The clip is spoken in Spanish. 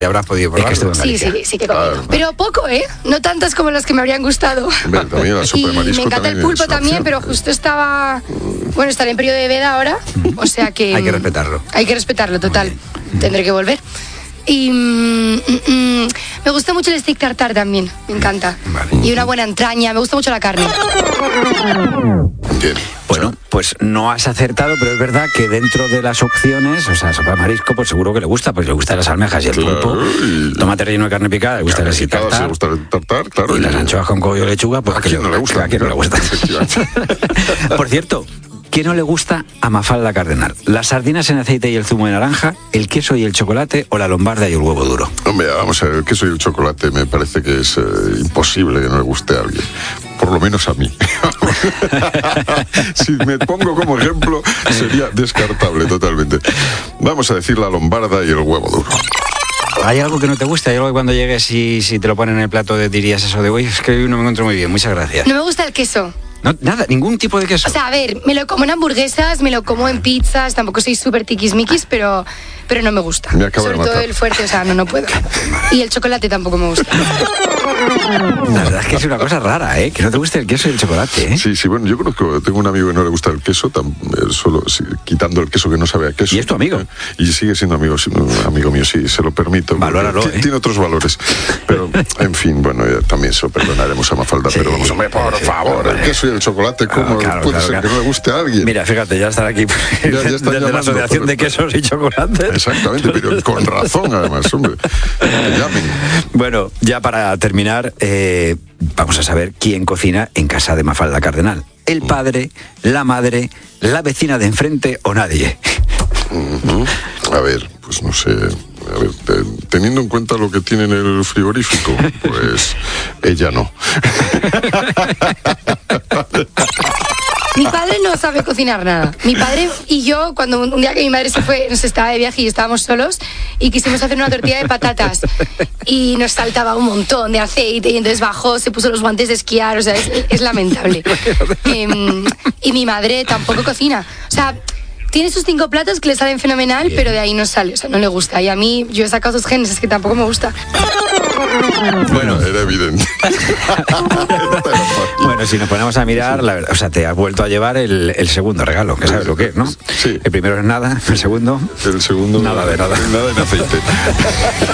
Y habrás podido probarlo. Sí que he comido. Pero poco, no tantas como las que me habrían gustado. También la sopa de marisco. Y me encanta el pulpo también, pero justo estaré en periodo de veda ahora, o sea que... Hay que respetarlo. Hay que respetarlo, total. Tendré que volver. Y me gusta mucho el steak tartar también, me encanta. Vale. Y una buena entraña, me gusta mucho la carne. Bien. Bueno, pues no has acertado, pero es verdad que dentro de las opciones, o sea, sopa de marisco, pues seguro que le gusta, pues le gustan las almejas y el pulpo, tomate relleno de carne picada, le gusta el tartar. Se gusta el tartar, claro. Y las anchoas con cogollo y lechuga, pues ¿a quién no le gusta? ¿A quién no le gusta? Por cierto, ¿qué no le gusta a Mafalda Cardenal? ¿Las sardinas en aceite y el zumo de naranja, el queso y el chocolate o la lombarda y el huevo duro? Hombre, vamos a ver, el queso y el chocolate me parece que es imposible que no le guste a alguien. Por lo menos a mí. Si me pongo como ejemplo, sería descartable totalmente. Vamos a decir la lombarda y el huevo duro. ¿Hay algo que no te gusta? ¿Hay algo que cuando llegues y si te lo ponen en el plato dirías eso de, uy, es que hoy no me encuentro muy bien, muchas gracias? No me gusta el queso. No, nada, ningún tipo de queso. O sea, a ver, me lo como en hamburguesas, me lo como en pizzas, tampoco soy súper tiquismiquis, pero no me gusta. Me acabo de matar. Sobre todo el fuerte, o sea, no puedo. Y el chocolate tampoco me gusta. La verdad es que es una cosa rara, que no te guste el queso y el chocolate, Sí, bueno, yo creo que tengo un amigo que no le gusta el queso, solo quitando el queso que no sabe a queso. ¿Y es tu amigo? Y sigue siendo amigo mío, sí, se lo permito. Valóralo, Tiene otros valores. Pero, en fin, bueno, también se lo perdonaremos a Mafalda, pero vamos, hombre, por favor, el queso y el chocolate, ¿cómo puede ser que no le guste a alguien? Mira, fíjate, ya están aquí desde la Asociación de Quesos y Chocolates. Exactamente, pero con razón además, hombre. Que llamen. Bueno, ya para terminar, vamos a saber quién cocina en casa de Mafalda Cardenal. ¿El padre, la madre, la vecina de enfrente o nadie? A ver, pues no sé. A ver, teniendo en cuenta lo que tiene en el frigorífico, pues ella no. Mi padre no sabe cocinar nada. Mi padre y yo, cuando un día que mi madre se fue, nos estaba de viaje y estábamos solos y quisimos hacer una tortilla de patatas y nos saltaba un montón de aceite y entonces bajó, se puso los guantes de esquiar, o sea, es lamentable. Y mi madre tampoco cocina. O sea, tiene sus 5 platos que le salen fenomenal, bien, pero de ahí no sale, o sea, no le gusta. Y a mí, yo he sacado sus genes, es que tampoco me gusta. Bueno, era evidente. Bueno, si nos ponemos a mirar, la verdad, o sea, te has vuelto a llevar el segundo regalo, que sabes lo que es, ¿no? Sí. El primero es nada, el segundo... El segundo... Nada de nada. Nada en aceite.